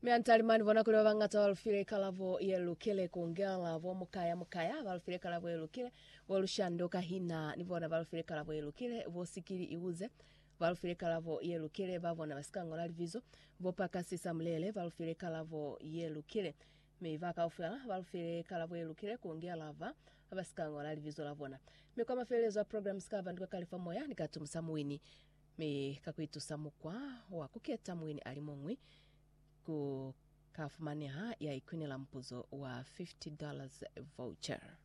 Miantalimani vona kule vangata walufile kalavo yelukile kungela vo mukaya walufile kalavo yelukile volushandoka hina nivona walufile kalavo yelukile vosikili iuze walufile kalavo yelukile bavona basikango lalivizo vopaka sisa mlele walufile kalavo yelukile meivaka ufela walufile kalavo yelukile kungela va basikango lalivizo lavona mekoma felezo programs kava ndiko kalifa moya nikatumsa muwini me kakuitu samukwa wa kuketa muwini alimongwi ku kafumania ya ikwini la mpuzo wa $50 voucher.